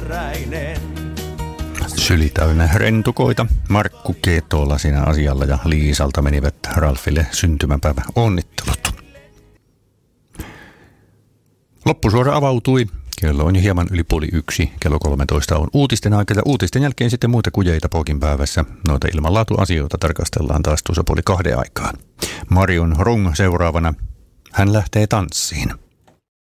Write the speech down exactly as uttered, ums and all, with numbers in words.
Syli täynnä rentukoita. Markku Ketola siinä asialla ja Liisalta menivät Ralfille syntymäpäivä onnittelut. Loppusuora avautui. Kello on jo hieman yli puoli yksi. Kello kolmetoista on uutisten aika ja uutisten jälkeen sitten muita kujeita Pokin päivässä. Noita ilmanlaatuasioita tarkastellaan taas tuossa puoli kahden aikaan. Marion Rung seuraavana. Hän lähtee tanssiin.